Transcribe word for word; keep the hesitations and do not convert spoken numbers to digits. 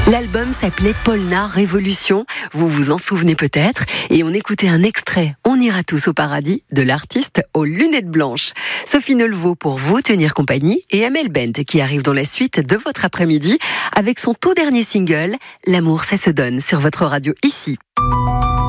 L'album s'appelait Polnar Révolution, vous vous en souvenez peut-être, et on écoutait un extrait, On ira tous au paradis, de l'artiste aux lunettes blanches. Sophie Nelvaux pour vous tenir compagnie, et Amel Bent qui arrive dans la suite de votre après-midi avec son tout dernier single, L'amour ça se donne, sur votre radio ici.